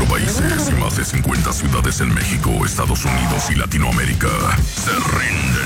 24 países y más de 50 ciudades en México, Estados Unidos y Latinoamérica se rinden